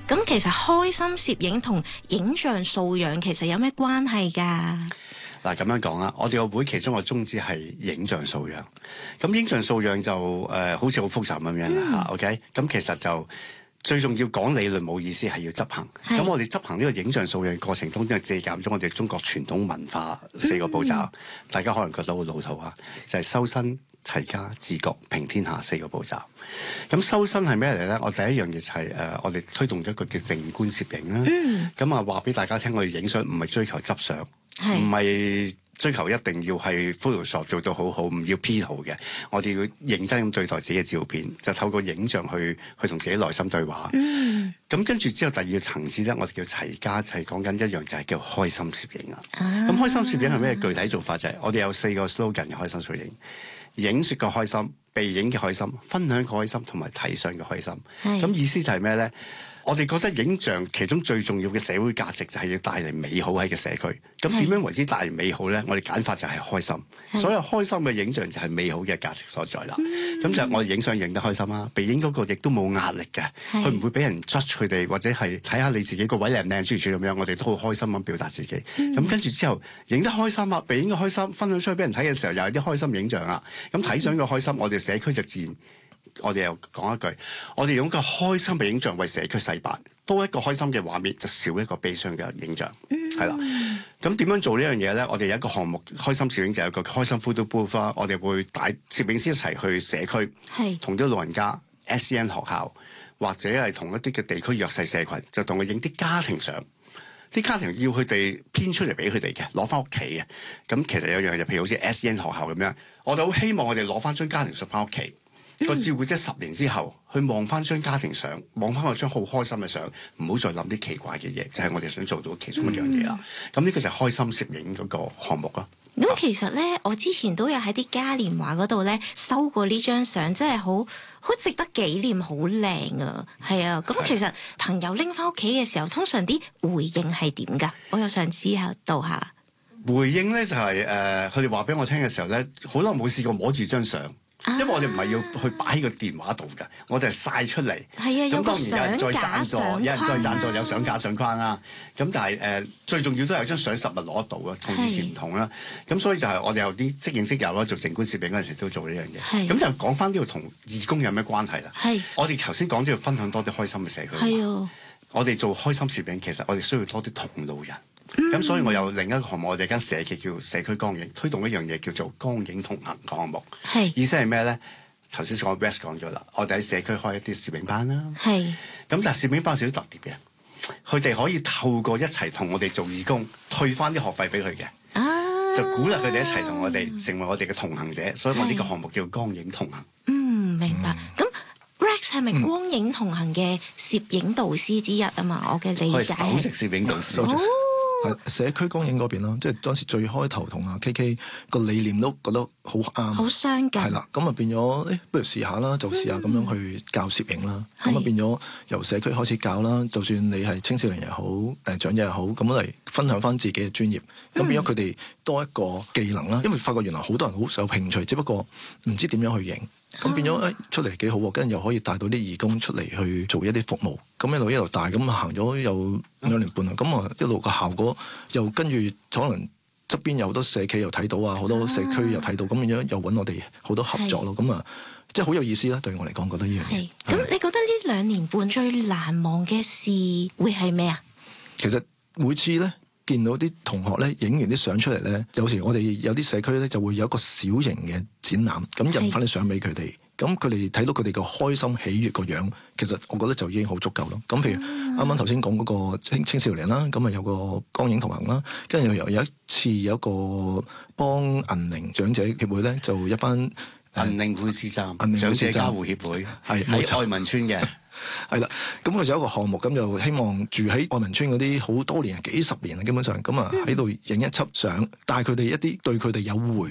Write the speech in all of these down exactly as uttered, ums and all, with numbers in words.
咁其實開心攝影同影像素養其實有咩關係㗎？ 嗱，咁樣講啦，我哋個會其中個宗旨係影像素養。咁影像素養就誒、呃、好似好複雜咁樣啦嚇。嗯、OK，咁其實就最重要講理論冇意思，係要執行。咁是我哋執行呢個影像素養過程當中，係借鑑咗我哋中國傳統文化四個步驟。嗯、大家可能覺得好老土啊，就係、是、修身齊家治國平天下四個步驟。咁修身係咩嚟咧？我第一樣嘢就係、是、誒、呃，我哋推動咗一個叫靜觀攝影啦。咁啊、嗯，話俾大家聽，我哋影相唔係追求執相，唔係是追求一定要係 Photoshop 做到好好，唔要 P 圖嘅。我哋要認真咁對待自己嘅照片，就透過影像去去同自己內心對話。咁、嗯、跟住之後，第二個層次咧，我哋叫齊家，就係講緊一樣就係叫開心攝影啊。咁開心攝影係咩具體做法？就係、是、我哋有四個 slogan 嘅開心攝影。影說嘅開心，被影嘅開心，分享嘅開心，同埋睇相嘅開心。咁是意思就係咩咧？我哋覺得影像其中最重要嘅社會價值就係要帶嚟美好喺個社區。咁點樣為之帶嚟美好咧？我哋簡法就係開心。是所有開心嘅影像就係美好嘅價值所在啦。咁、嗯、就我哋影相影得開心啦，被影嗰個亦都冇壓力嘅，佢唔是會俾人 judge 佢哋，或者係睇下你自己個位靚唔靚，諸如此類咁樣。我哋都好開心咁表達自己。咁、嗯、跟住之後影得開心啊，被影嘅開心，分享出去俾人睇嘅時候，又有啲開心影像啦。咁睇相嘅開心，我哋社區就自然。我哋又講一句，我哋用個開心嘅影像為社區洗白，多一個開心嘅畫面就少一個悲傷嘅影像，係啦、嗯。咁點樣做呢樣嘢咧？我哋有一個項目開心攝影，就有一個開心 photo booth，我哋會帶攝影師一齊去社區，同啲是老人家、S E N 學校或者係同一啲嘅地區弱勢社群，就同佢影啲家庭相。啲家庭要佢哋編出嚟俾佢哋嘅，攞翻屋企嘅。咁其實有樣嘢，譬如好似 S E N 學校咁樣，我哋好希望我哋攞翻張家庭相翻屋企。個照顧者十年之後，去望翻張家庭相，望翻嗰張好開心嘅相，唔好再諗啲奇怪嘅嘢，就係、是、我哋想做到其中一樣嘢啦。咁呢、嗯、個就係開心攝影嗰個項目咯。 咁、嗯、其實咧，我之前都有喺啲嘉年華嗰度咧收過呢張相，真係好好值得紀念，好靚啊！係啊，咁其實朋友拎翻屋企嘅時候，通常啲回應係點㗎？我又想知下道下。 回應咧就係、是、誒，佢哋話俾我聽嘅時候咧，好耐冇試過摸住張相。因為我哋唔係要去擺喺個電話度嘅，我哋係晒出嚟。係啊，有個相架相框，有人再贊助，有相架相框啦。咁但係誒、呃，最重要都係有張相實物攞得到啊，同以前唔同啦。咁所以就係我哋有啲即影即有啦，做靜觀攝影嗰陣時都做呢樣嘢。咁就講翻呢度同義工有咩關係啦？係我哋頭先講咗要分享多啲開心嘅社區。係啊，我哋做開心攝影，其實我哋需要多啲同路人。咁、嗯、所以我有另一個項目，我哋間社企叫社區光影，推動一樣嘢叫做光影同行項目。係是意思係咩咧？頭先我 West 講咗啦，我哋喺社區開一啲攝影班啦。係咁是，但係攝影班有少少特別嘅，佢哋可以透過一齊同我哋做義工，退翻啲學費俾佢嘅。啊，就鼓勵佢哋一齊同我哋成為我哋嘅同行者，所以我呢個項目叫光影同行。嗯， 明白。咁、嗯、Rex 係咪光影同行嘅攝影導師之一啊嘛？我嘅理解係首席攝影導師。 哦係社區光影嗰邊咯，即係當時最開頭同阿 K K 個理念都覺得好啱， 好相近。係啦，咁啊變咗，誒、欸，不如試下啦，就試下咁樣去教攝影啦。咁啊、嗯、變咗由社區開始教啦，就算你係青少年又好，誒、呃、長者又好，咁嚟分享翻自己嘅專業，咁、嗯、變咗佢哋多一個技能啦。因為發覺原來好多人好有興趣，只不過唔知點樣去影。咁變咗誒、哎、出嚟幾好喎，跟住又可以帶到啲義工出嚟去做一啲服務，咁一路一路大咁行咗有兩年半啦，咁啊一路個效果又跟住可能側邊有好多社企又睇到啊，好多社區又睇到，咁變咗又揾我哋好多合作咯，咁啊即係好有意思啦，對我嚟講覺得呢樣嘢。 咁你覺得呢兩年半最難忘嘅事會係咩啊？ 其實每次咧。見到啲同學咧影完啲相出嚟咧，有時我哋有啲社區咧就會有一個小型嘅展覽，咁印翻啲相俾佢哋，咁佢哋睇到佢哋個開心喜悅個樣，其實我覺得就已經好足夠咯。咁譬如啱啱頭先講嗰個青青少年啦，咁啊有個光影同行啦，跟住又有一次有一個幫銀齡長者協會咧，就一班銀齡配置站、 銀齡長者家戶協會係喺愛民村嘅。 係啦，咁佢就有一個項目，咁就希望住喺愛民村嗰啲好多年、幾十年啊，基本上咁啊喺度影一輯相，帶佢哋一啲對佢哋有回憶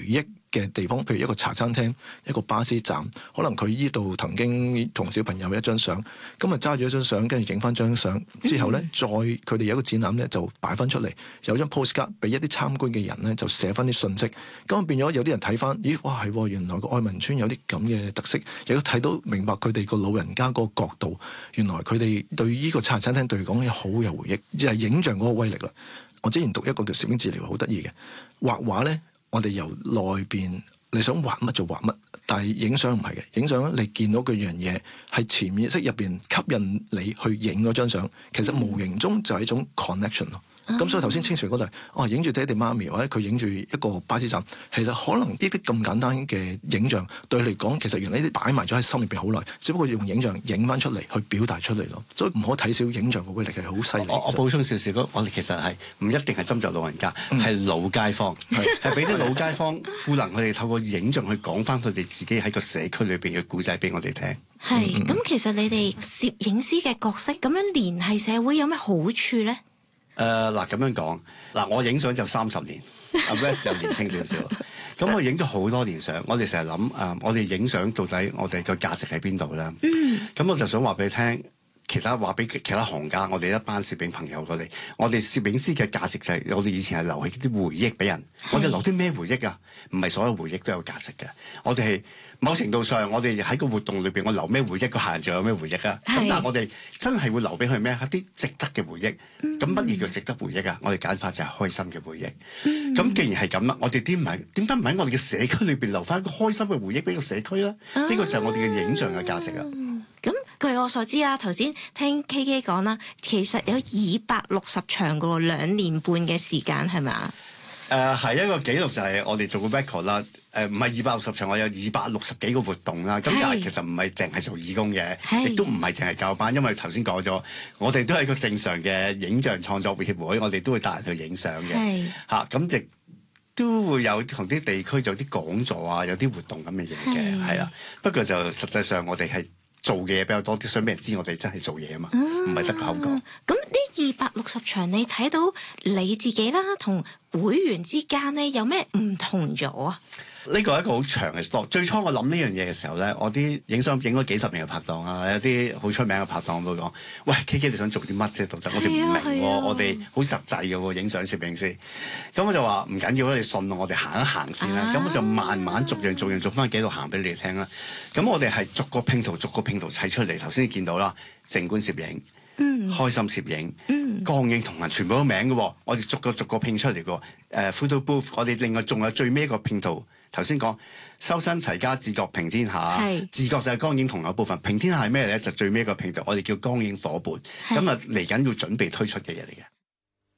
嘅地方，譬如一個茶餐廳、一個巴士站，可能佢依度曾經同小朋友一張相，咁啊揸住一張相，跟住影翻張相之後咧，嗯、再佢哋有一個展覽咧就擺翻出嚟，有張 postcard 俾一啲參觀嘅人咧就寫翻啲信息，咁變咗有啲人睇翻，咦哇係，原來個愛民村有啲咁嘅特色，亦都睇到明白佢哋個老人家個角度，原來佢哋對呢個茶餐廳對佢講嘢好有回憶，就係影像嗰個威力啦。我之前讀一個叫攝影治療，好得意嘅畫畫咧，我哋由內邊你想畫乜就畫乜，但係影相唔係嘅，影相你見到嗰樣嘢係潛意識入邊吸引你去影嗰張相，其實無形中就係一種 connection 咯。咁、嗯、所以頭先清泉嗰度，哦影住爹哋媽咪或者佢影住一個巴士站，其實可能呢啲咁簡單嘅影像對佢嚟講，其實原來呢啲擺埋咗喺心入邊好耐，只不過用影像影翻出嚟去表達出嚟咯。所以唔可睇小影像嘅威力係好犀利。 我我補充少少，我哋其實係唔一定係針對老人家，係、嗯、老街坊，係俾啲老街坊賦能佢哋透過影像去講翻佢哋自己喺個社區裏邊嘅故仔俾我哋聽。 係咁，其實你哋攝影師嘅角色咁樣聯繫社會有咩好處咧？ 誒嗱咁樣講嗱，我影相就三十年，阿 Wes 又年青少少，咁我影咗好多年相。我哋成日諗誒，我哋影相到底我哋個價值喺邊度咧？咁、嗯、我就想話俾你聽，其他話俾其他行家，我哋一班攝影朋友過嚟，我哋攝影師嘅價值就係、是、我哋以前係留起啲回憶俾人。我哋留啲咩回憶啊？唔係所有回憶都有價值嘅。我哋係某程度上，我哋喺個活動裏邊，我留咩回憶，個客人就有咩回憶啊。咁但係我哋真係會留俾佢咩？一啲值得嘅回憶。咁乜嘢叫值得回憶啊？我哋簡化就係開心嘅回憶。咁、嗯、既然係咁啦，我哋點唔係點解唔喺我哋嘅社區裏邊留翻一個開心嘅回憶俾個社區咧？呢、啊、個就係我哋嘅影像嘅價值啊！ 咁據我所知啊，頭先聽 K K 講啦，其實有二百六十場嘅兩年半嘅時間係咪啊？ 誒係、uh, 一個紀錄，就係我哋做個 record 啦。誒唔係二百六十場，我有二百六十幾個活動啦。咁是就係其實唔係淨係做義工嘅，亦是都唔係淨係教班。因為頭先講咗，我哋都係個正常嘅影像創作協會，我哋都會帶人去影相嘅。嚇咁亦都會有同啲地區做啲講座啊，有啲活動咁嘅嘢嘅，係啦是。不過就實際上我哋係做嘅嘢比較多啲，想俾人知我哋真係做嘢啊嘛，唔係得個口講。 咁呢二百六十場，你睇到你自己啦，同會員之間咧有咩唔同咗啊？ 呢個係一個好長嘅 story。最初我諗呢樣嘢嘅時候咧，我啲影相影咗幾十年嘅拍檔啊，有啲好出名嘅拍檔都講：喂 K K 你想做啲乜啫？到底我哋唔明喎，啊啊、我哋好實際嘅喎，影相攝影師。咁我就話唔緊要啦，你信我，我哋行一行先啦。咁、啊、我就慢慢逐樣逐樣逐翻幾度行俾你哋聽啦。咁我哋係逐個拼圖逐個拼圖砌出嚟。頭先你見到啦，靜觀攝影。嗯、開心攝影、嗯、光影同行全部都名嘅，我哋逐個逐個拼出嚟嘅。誒、uh, photo booth，我哋另外仲有最尾一個拼圖。頭先講修身齊家治國平天下，是治國就係光影同行部分，平天下係咩咧？就最尾一個拼圖，我哋叫光影夥伴。咁啊嚟緊要準備推出嘅嘢嚟嘅。